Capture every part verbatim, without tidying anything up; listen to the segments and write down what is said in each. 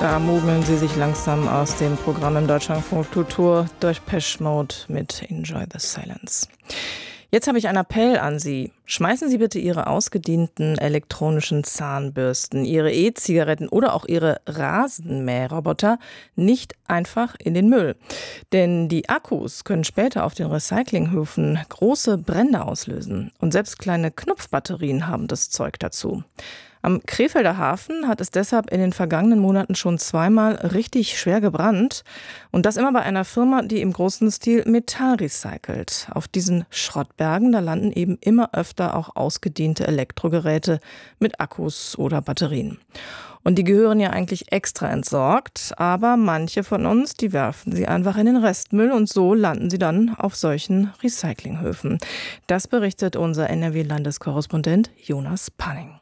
Da mogeln sie sich langsam aus dem Programm im Deutschlandfunk Kultur durch Depeche Mode mit Enjoy the Silence. Jetzt habe ich einen Appell an Sie. Schmeißen Sie bitte Ihre ausgedienten elektronischen Zahnbürsten, Ihre E-Zigaretten oder auch Ihre Rasenmäherroboter nicht einfach in den Müll. Denn die Akkus können später auf den Recyclinghöfen große Brände auslösen. Und selbst kleine Knopfbatterien haben das Zeug dazu. Am Krefelder Hafen hat es deshalb in den vergangenen Monaten schon zweimal richtig schwer gebrannt. Und das immer bei einer Firma, die im großen Stil Metall recycelt. Auf diesen Schrottbergen, da landen eben immer öfter auch ausgediente Elektrogeräte mit Akkus oder Batterien. Und die gehören ja eigentlich extra entsorgt, aber manche von uns, die werfen sie einfach in den Restmüll und so landen sie dann auf solchen Recyclinghöfen. Das berichtet unser N R W-Landeskorrespondent Jonas Panning.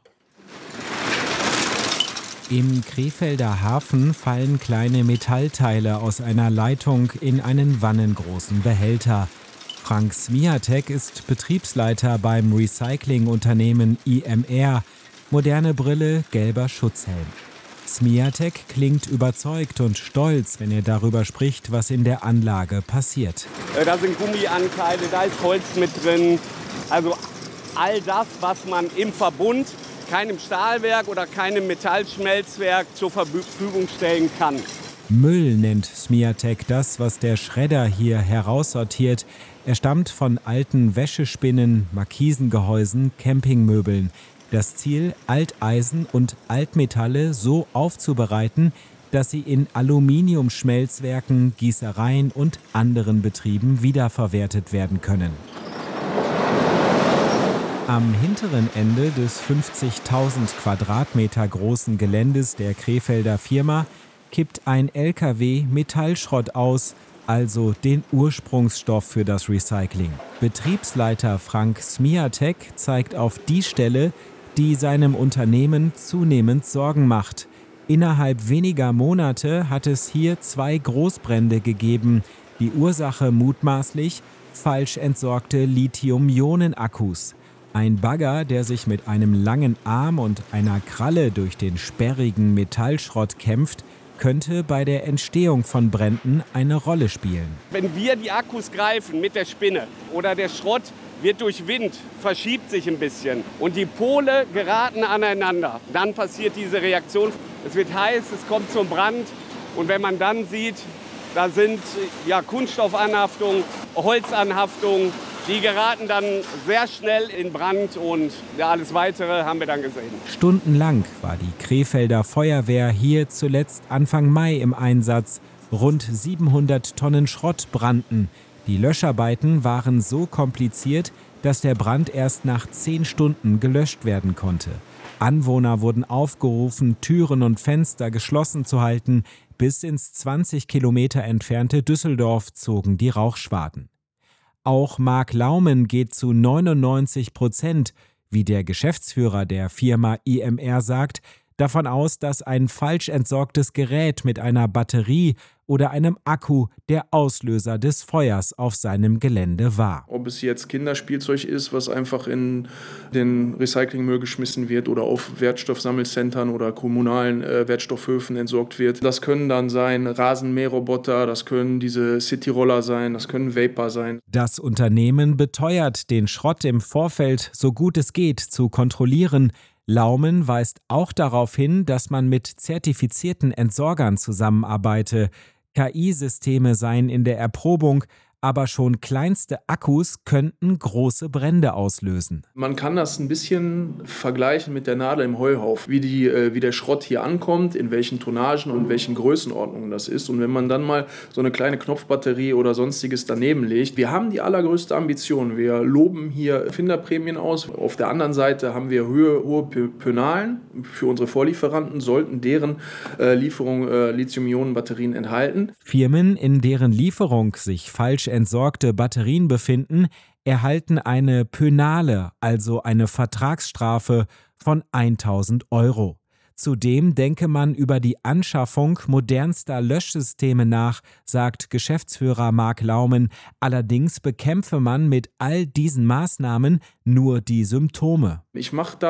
Im Krefelder Hafen fallen kleine Metallteile aus einer Leitung in einen wannengroßen Behälter. Frank Smiatek ist Betriebsleiter beim Recyclingunternehmen I M R. Moderne Brille, gelber Schutzhelm. Smiatek klingt überzeugt und stolz, wenn er darüber spricht, was in der Anlage passiert. Da sind Gummianteile, da ist Holz mit drin. Also all das, was man im Verbund keinem Stahlwerk oder keinem Metallschmelzwerk zur Verfügung stellen kann. Müll nennt Smiatek das, was der Schredder hier heraussortiert. Er stammt von alten Wäschespinnen, Markisengehäusen, Campingmöbeln. Das Ziel, Alteisen und Altmetalle so aufzubereiten, dass sie in Aluminiumschmelzwerken, Gießereien und anderen Betrieben wiederverwertet werden können. Am hinteren Ende des fünfzigtausend Quadratmeter großen Geländes der Krefelder Firma kippt ein L K W Metallschrott aus, also den Ursprungsstoff für das Recycling. Betriebsleiter Frank Smiatek zeigt auf die Stelle, die seinem Unternehmen zunehmend Sorgen macht. Innerhalb weniger Monate hat es hier zwei Großbrände gegeben. Die Ursache mutmaßlich falsch entsorgte Lithium-Ionen-Akkus. Ein Bagger, der sich mit einem langen Arm und einer Kralle durch den sperrigen Metallschrott kämpft, könnte bei der Entstehung von Bränden eine Rolle spielen. Wenn wir die Akkus greifen mit der Spinne oder der Schrott wird durch Wind, verschiebt sich ein bisschen und die Pole geraten aneinander, dann passiert diese Reaktion. Es wird heiß, es kommt zum Brand und wenn man dann sieht, da sind ja Kunststoffanhaftungen, Holzanhaftungen, die geraten dann sehr schnell in Brand und ja, alles Weitere haben wir dann gesehen. Stundenlang war die Krefelder Feuerwehr hier zuletzt Anfang Mai im Einsatz. Rund siebenhundert Tonnen Schrott brannten. Die Löscharbeiten waren so kompliziert, dass der Brand erst nach zehn Stunden gelöscht werden konnte. Anwohner wurden aufgerufen, Türen und Fenster geschlossen zu halten. Bis ins zwanzig Kilometer entfernte Düsseldorf zogen die Rauchschwaden. Auch Marc Laumen geht zu neunundneunzig Prozent, wie der Geschäftsführer der Firma I M R sagt, davon aus, dass ein falsch entsorgtes Gerät mit einer Batterie oder einem Akku der Auslöser des Feuers auf seinem Gelände war. Ob es jetzt Kinderspielzeug ist, was einfach in den Recyclingmüll geschmissen wird oder auf Wertstoffsammelzentren oder kommunalen äh, Wertstoffhöfen entsorgt wird. Das können dann sein Rasenmäherroboter, das können diese Cityroller sein, das können Vapor sein. Das Unternehmen beteuert, den Schrott im Vorfeld so gut es geht zu kontrollieren. Laumen weist auch darauf hin, dass man mit zertifizierten Entsorgern zusammenarbeite. K I-Systeme seien in der Erprobung, aber schon kleinste Akkus könnten große Brände auslösen. Man kann das ein bisschen vergleichen mit der Nadel im Heuhaufen, wie, die, äh, wie der Schrott hier ankommt, in welchen Tonnagen und welchen Größenordnungen das ist. Und wenn man dann mal so eine kleine Knopfbatterie oder sonstiges daneben legt, wir haben die allergrößte Ambition. Wir loben hier Finderprämien aus. Auf der anderen Seite haben wir hohe, hohe Pönalen für unsere Vorlieferanten, sollten deren äh, Lieferung äh, Lithium-Ionen-Batterien enthalten. Firmen, in deren Lieferung sich falsch entsorgte Batterien befinden, erhalten eine Pönale, also eine Vertragsstrafe von tausend Euro. Zudem denke man über die Anschaffung modernster Löschsysteme nach, sagt Geschäftsführer Marc Laumen. Allerdings bekämpfe man mit all diesen Maßnahmen nur die Symptome. Ich mache da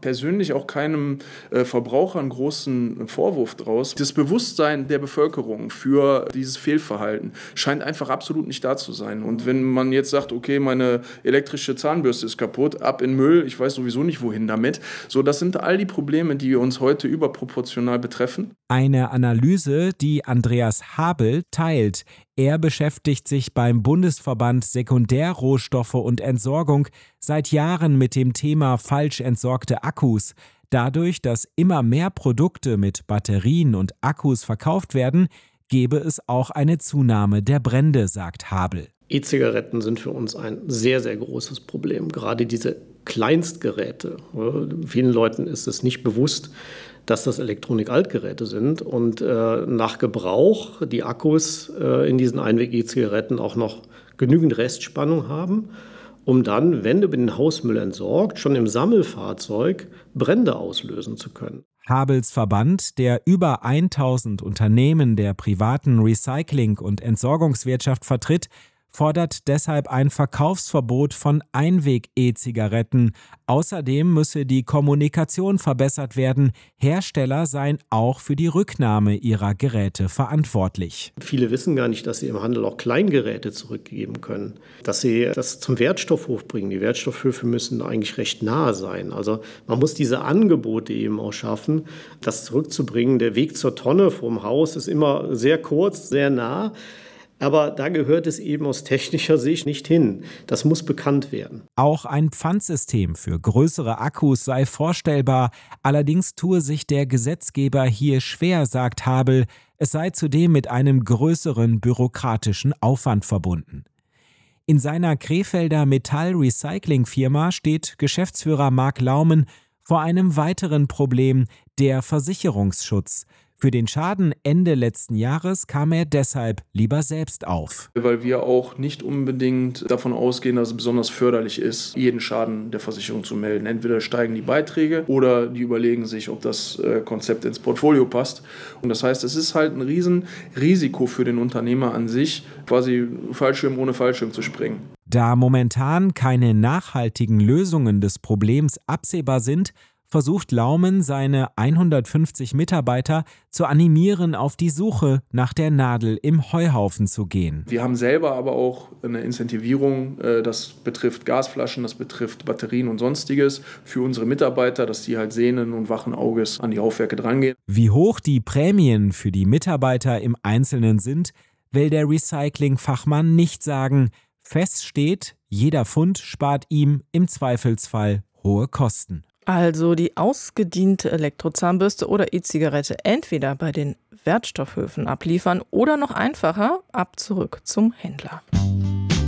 persönlich auch keinem äh, Verbraucher einen großen Vorwurf draus. Das Bewusstsein der Bevölkerung für dieses Fehlverhalten scheint einfach absolut nicht da zu sein. Und wenn man jetzt sagt, okay, meine elektrische Zahnbürste ist kaputt, ab in Müll, ich weiß sowieso nicht, wohin damit. So, das sind all die Probleme, die uns heute überproportional betreffen. Eine Analyse, die Andreas Habel teilt. Er beschäftigt sich beim Bundesverband Sekundärrohstoffe und Entsorgung seit Jahren mit dem Thema falsch entsorgte Akkus. Dadurch, dass immer mehr Produkte mit Batterien und Akkus verkauft werden, gebe es auch eine Zunahme der Brände, sagt Habel. E-Zigaretten sind für uns ein sehr, sehr großes Problem. Gerade diese Kleinstgeräte. Vielen Leuten ist es nicht bewusst, dass das Elektronik-Altgeräte sind und äh, nach Gebrauch die Akkus äh, in diesen Einweg-E-Zigaretten auch noch genügend Restspannung haben, um dann, wenn über den Hausmüll entsorgt, schon im Sammelfahrzeug Brände auslösen zu können. Habels Verband, der über tausend Unternehmen der privaten Recycling- und Entsorgungswirtschaft vertritt, fordert deshalb ein Verkaufsverbot von Einweg-E-Zigaretten. Außerdem müsse die Kommunikation verbessert werden. Hersteller seien auch für die Rücknahme ihrer Geräte verantwortlich. Viele wissen gar nicht, dass sie im Handel auch Kleingeräte zurückgeben können, dass sie das zum Wertstoffhof bringen. Die Wertstoffhöfe müssen eigentlich recht nahe sein. Also man muss diese Angebote eben auch schaffen, das zurückzubringen. Der Weg zur Tonne vom Haus ist immer sehr kurz, sehr nah. Aber da gehört es eben aus technischer Sicht nicht hin. Das muss bekannt werden. Auch ein Pfandsystem für größere Akkus sei vorstellbar. Allerdings tue sich der Gesetzgeber hier schwer, sagt Habel. Es sei zudem mit einem größeren bürokratischen Aufwand verbunden. In seiner Krefelder Metallrecycling-Firma steht Geschäftsführer Marc Laumen vor einem weiteren Problem, der Versicherungsschutz. Für den Schaden Ende letzten Jahres kam er deshalb lieber selbst auf. Weil wir auch nicht unbedingt davon ausgehen, dass es besonders förderlich ist, jeden Schaden der Versicherung zu melden. Entweder steigen die Beiträge oder die überlegen sich, ob das Konzept ins Portfolio passt. Und das heißt, es ist halt ein Riesenrisiko für den Unternehmer an sich, quasi Fallschirm ohne Fallschirm zu springen. Da momentan keine nachhaltigen Lösungen des Problems absehbar sind, versucht Laumen, seine hundertfünfzig Mitarbeiter zu animieren, auf die Suche nach der Nadel im Heuhaufen zu gehen. Wir haben selber aber auch eine Incentivierung, das betrifft Gasflaschen, das betrifft Batterien und Sonstiges für unsere Mitarbeiter, dass die halt sehnen und wachen Auges an die Laufwerke drangehen. Wie hoch die Prämien für die Mitarbeiter im Einzelnen sind, will der Recycling-Fachmann nicht sagen. Fest steht, jeder Pfund spart ihm im Zweifelsfall hohe Kosten. Also die ausgediente Elektrozahnbürste oder E-Zigarette entweder bei den Wertstoffhöfen abliefern oder noch einfacher ab zurück zum Händler.